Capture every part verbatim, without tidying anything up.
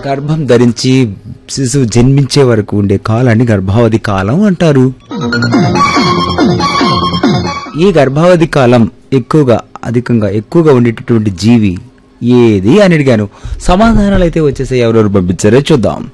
గర్భం ధరించి శిశువు జన్మించే వరకు ఉండే కాలాన్ని గర్భావధి కాలం అంటారు. ఈ గర్భావధి కాలం ఎక్కువగా అధికంగా ఎక్కువగా ఉండేటటువంటి జీవి ఏది అని అడిగాను. సమాధానాలు అయితే వచ్చేసాయి. ఎవరెవరు పంపించారో చూద్దాం.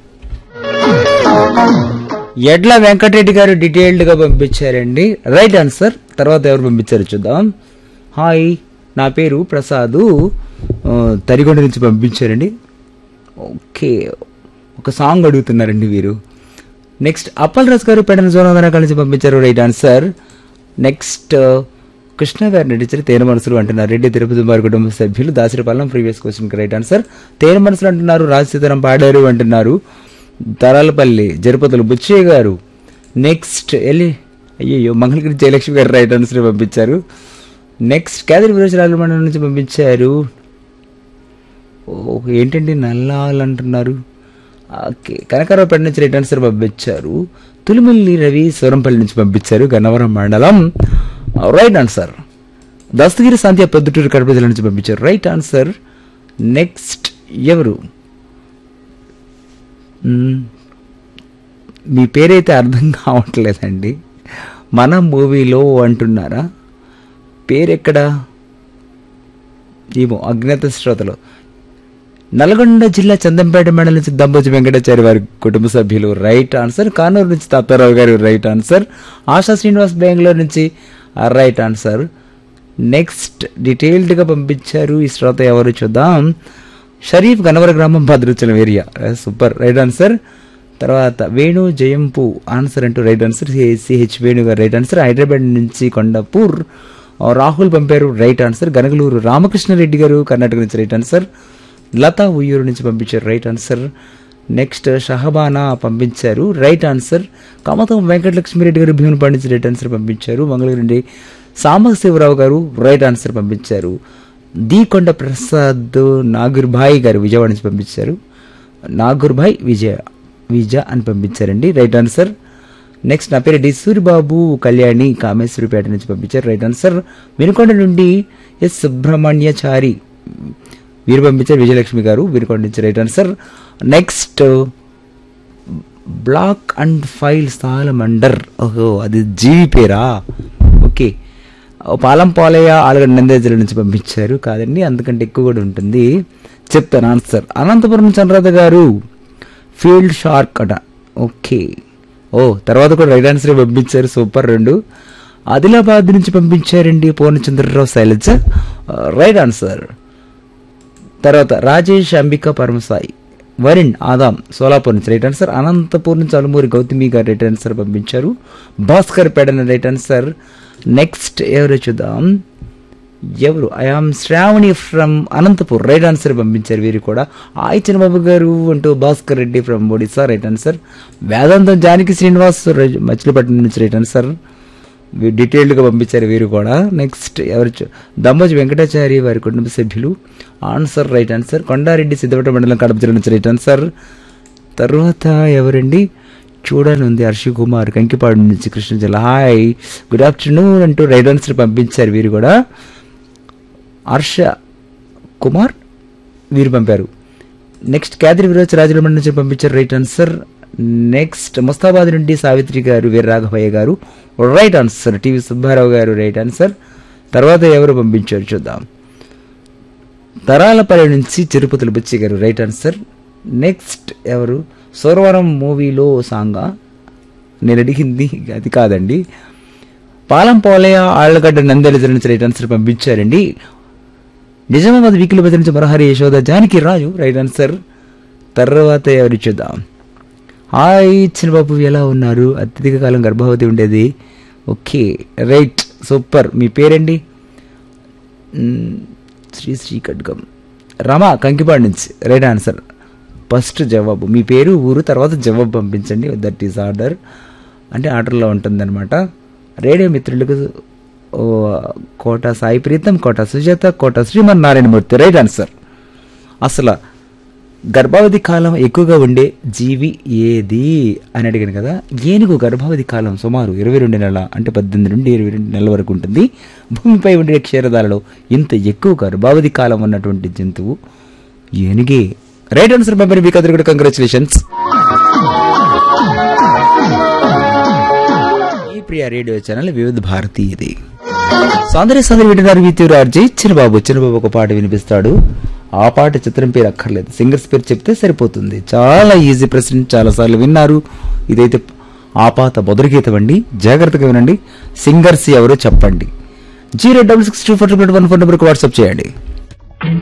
ఎడ్ల వెంకటరెడ్డి గారు డీటెయిల్డ్ గా పంపించారండి, రైట్ ఆన్సర్. తర్వాత ఎవరు పంపించారో చూద్దాం. హాయ్, నా పేరు ప్రసాద్, తరిగొండ నుంచి పంపించారండి. ఓకే, ఒక సాంగ్ అడుగుతున్నారండి వీరు. నెక్స్ట్ అప్పల్ రాజ్ గారు పెడన జోనాదన కలిసి పంపించారు, రైట్ ఆన్సర్. నెక్స్ట్ కృష్ణ గారు నటించారు తేనె మనసులు అంటున్నారు. రెడ్డి తిరుపతి వారి కుటుంబ సభ్యులు దాసరిపాలెం. ప్రీవియస్ క్వశ్చన్ కి రైట్ ఆన్సర్. తేనె మనసులు అంటున్నారు. రాజసీతరం పాడారు అంటున్నారు. తరాలపల్లి జరుపతులు బుచ్చయ్య గారు. నెక్స్ట్ ఎల్లి అయ్యో మంగళగిరి జయలక్ష్మి గారు రైట్ ఆన్సర్ పంపించారు. నెక్స్ట్ కేదరి విరోచరాల మండలం నుంచి పంపించారు. ఓ ఏంటండి నల్లాలు అంటున్నారు. ఓకే, కనకారావుపేట నుంచి రైట్ ఆన్సర్ పంపించారు. తులిమిల్లి రవి సూరంపల్లి నుంచి పంపించారు, గన్నవరం మండలం, రైట్ ఆన్సర్. దస్తగిరి శాంతి పొద్దుటూరు కడప జిల్లా నుంచి పంపించారు, రైట్ ఆన్సర్. నెక్స్ట్ ఎవరు, మీ పేరైతే అర్థం కావట్లేదండి. మన మూవీలో అంటున్నారా, పేరెక్కడా ఏమో అజ్ఞాత శ్రోతలు. నల్గొండ జిల్లా చందంపేట మండలం నుంచి దంబోజి వెంకటాచారి వారి కుటుంబ సభ్యులు, రైట్ ఆన్సర్. కానూరు నుంచి తాతారావు గారు రైట్ ఆన్సర్. ఆశా శ్రీనివాస్ బెంగళూరు నుంచి రైట్ ఆన్సర్. నెక్స్ట్ డీటెయిల్డ్ గా పంపించారు ఈ శ్రోత ఎవరు చూద్దాం. షరీఫ్ గన్నవర గ్రామం Bhadrachalam area, super, right answer. తర్వాత వేణు జయంపు ఆన్సర్ అంటూ రైట్ ఆన్సర్. సిహెచ్ వేణు గారు రైట్ ఆన్సర్. హైదరాబాద్ నుంచి కొండపూర్ రాహుల్ పంపారు, రైట్ ఆన్సర్. గనగలూరు రామకృష్ణారెడ్డి గారు కర్ణాటక నుంచి రైట్ ఆన్సర్. లతా ఉయ్యూరు నుంచి పంపించారు, రైట్ ఆన్సర్. నెక్స్ట్ షహబానా పంపించారు, రైట్ ఆన్సర్. కమతం వెంకటలక్ష్మిరెడ్డి గారు భీమునిపాడు నుంచి రైట్ ఆన్సర్ పంపించారు. మంగళగిరి సాంబశివరావు గారు రైట్ ఆన్సర్ పంపించారు. దీకొండ ప్రసాద్ నాగూర్భాయ్ గారు విజయవాడ నుంచి పంపించారు. నాగూర్భాయ్ విజయ విజయ అని పంపించారండి, రైట్ ఆన్సర్. నెక్స్ట్ నా పేరు డి సూరిబాబు కళ్యాణి కామేశ్వరిపేట నుంచి పంపించారు, రైట్ ఆన్సర్. వినుకొండ నుండి ఎస్ సుబ్రహ్మణ్యచారి వీరు పంపించారు, విజయలక్ష్మి గారు వినుకొండ నుంచి right answer. Next black and file salamander, ఓహో అది జీవి పేరా, ఓకే. పాలం పాలయ్య ఆలగడ్డ నంద్యాల జిల్లా నుంచి పంపించారు, కాదండి అంతకంటే ఎక్కువ కూడా ఉంటుంది, చెప్తాను ఆన్సర్. అనంతపురం చంద్రరాధ గారు ఫీల్డ్ షార్క్ అట, ఓకే. ఓ తర్వాత కూడా రైట్ ఆన్సర్ పంపించారు, సూపర్. రెండు ఆదిలాబాద్ నుంచి పంపించారండి పూర్ణచంద్రరావు శైలజ, రైట్ ఆన్సర్. తర్వాత రాజేష్ అంబికా పరమసాయి వరుణ్ ఆదాం సోలాపూర్ నుంచి రైట్ ఆన్సర్. అనంతపూర్ నుంచి అలుమూరి గౌతమి గారు రైట్ ఆన్సర్ పంపించారు. Bhaskar పేడన right answer. నెక్స్ట్ ఎవరు చూద్దాం, ఎవరు I am Shravani from Anantapur right answer పంపించారు వీరు కూడా. ఆయ్ చిన్నబాబు గారు అంటూ Bhaskar Reddy from Odisha right answer. వేదాంతం జానకి శ్రీనివాస్ మచిలీపట్నం నుంచి రైట్ ఆన్సర్, డీటెయిల్డ్ గా పంపించారు వీరు కూడా. నెక్స్ట్ ఎవరు దమ్మోజి వెంకటాచారి వారి కుటుంబ సభ్యులు, ఆన్సర్ రైట్ ఆన్సర్. కొండారెడ్డి సిద్ధపట్ట మండలం కడప జిల్లా నుంచి రైట్ ఆన్సర్. తర్వాత ఎవరండి చూడాలి హర్షి కుమార్ కంకిపాడు నుంచి కృష్ణ జిల్లా, హాయ్ గుడ్ ఆఫ్టర్నూన్ అంటూ రైట్ ఆన్సర్ పంపించారు వీరు కూడా. హర్ష కుమార్ వీరు పంపారు. నెక్స్ట్ కేదరి విరోచ్ రాజులమండ నుంచి పంపించారు, రైట్ ఆన్సర్. నెక్స్ట్ ముస్తాబాద్ నుండి సావిత్రి గారు వీర రాఘవయ్య గారు రైట్ ఆన్సర్. టీవీ సుబ్బారావు గారు రైట్ ఆన్సర్. తర్వాత ఎవరు పంపించారు చూద్దాం. తరాలపల్లి నుంచి తిరుపతులు బుచ్చి గారు రైట్ ఆన్సర్. నెక్స్ట్ ఎవరు, సోరవరం మూవీలో సాంగా నేను అడిగింది అది కాదండి. పాలం పోలయ్య ఆళ్లగడ్డ నంద్యాల జిల్లా నుంచి రైట్ ఆన్సర్ పంపించారండి. నిజామాబాద్ వీకిలి బజార్ నుంచి మరహరి యశోద జానకి రాజు రైట్ ఆన్సర్. తర్వాత ఎవరు చూద్దాం. హాయ్ చిన్నబాబు ఎలా ఉన్నారు, అత్యధిక కాలం గర్భవతి ఉండేది, ఓకే రైట్ సూపర్. మీ పేరండి, శ్రీ శ్రీ ఖడ్గం రమా కంకిపాడు నుంచి రైట్ ఆన్సర్. ఫస్ట్ జవాబు మీ పేరు ఊరు తర్వాత జవాబు పంపించండి, దట్ ఈస్ ఆర్డర్, అంటే ఆర్డర్లో ఉంటుందన్నమాట. రేడియో మిత్రులకు కోట సాయి ప్రీతం, కోట సుజాత, కోట శ్రీమన్ నారాయణమూర్తి రైట్ ఆన్సర్. అసలు గర్భావధి కాలం ఎక్కువగా ఉండే జీవి ఏది అని అడిగాను కదా. ఏనుగు గర్భావధి కాలం సుమారు ఇరవై రెండు నెలల అంటే పద్దెనిమిది నుండి ఇరవై రెండు నెలల వరకు ఉంటుంది. భూమిపై ఉండే క్షీరదాలలో ఇంత ఎక్కువ గర్భావధి కాలం ఉన్నటువంటి జంతువు ఏనుగే. రైట్ ఆన్సర్ మెంబర్ మీకు అందరు కూడా కంగ్రాచులేషన్స్. ఈ ప్రియా రేడియో ఛానల్ వివిధ భారతి ఇది. సౌందర్య సౌందర్య వింటున్నారు విత్యురార్జీ చిన్నబాబు. చిన్నబాబు ఒక పాట వినిపిస్తాడు. ఆ పాట చిత్రం పేరు అక్కర్లేదు, సింగర్స్ పేరు చెప్తే సరిపోతుంది. చాలా ఈజీ ప్రశ్న, చాలా సార్లు విన్నారు. ఇదైతే ఆపాత మొదటి గీతం అండి, జాగ్రత్తగా వినండి. సింగర్స్ ఎవరో చెప్పండి. Zero double six two four triple one four నెంబర్కి వాట్సాప్ చేయండి.